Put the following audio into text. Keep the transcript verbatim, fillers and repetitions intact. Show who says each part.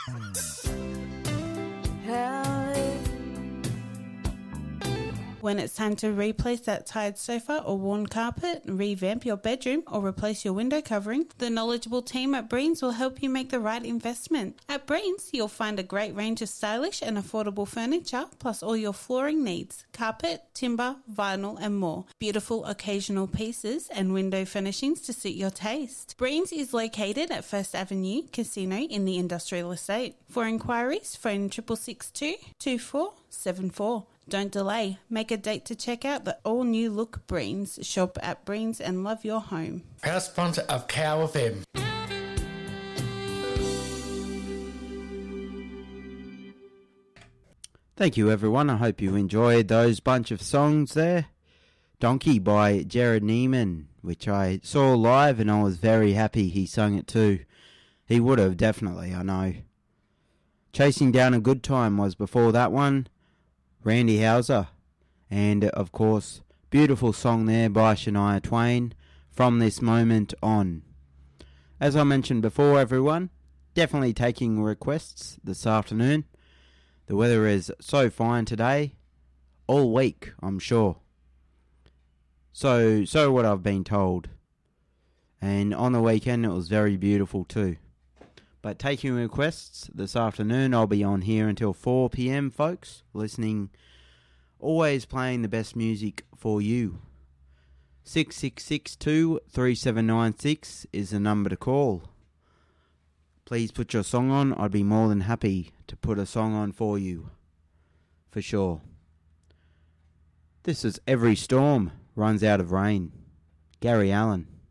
Speaker 1: When it's time to replace that tired sofa or worn carpet, revamp your bedroom or replace your window covering, the knowledgeable team at Breens will help you make the right investment. At Breens, you'll find a great range of stylish and affordable furniture, plus all your flooring needs, carpet, timber, vinyl and more. Beautiful occasional pieces and window furnishings to suit your taste. Breens is located at First Avenue Casino in the Industrial Estate. For inquiries, phone triple six two, two four seven four. Don't delay. Make a date to check out the all-new look Breens. Shop at Breens and love your home.
Speaker 2: Proud sponsor of Cow F M.
Speaker 3: Thank you, everyone. I hope you enjoyed those bunch of songs there. Donkey by Jared Neiman, which I saw live and I was very happy he sung it too. He would have, definitely, I know. Chasing Down a Good Time was before that one. Randy Houser, and of course, beautiful song there by Shania Twain, From This Moment On. As I mentioned before, everyone, definitely taking requests this afternoon. The weather is so fine today, all week, I'm sure. So, so what I've been told. And on the weekend, it was very beautiful too. But taking requests this afternoon, I'll be on here until four p.m, folks. Listening, always playing the best music for you. six six six two, three seven nine six is the number to call. Please put your song on. I'd be more than happy to put a song on for you. For sure. This is Every Storm Runs Out of Rain. Gary Allen.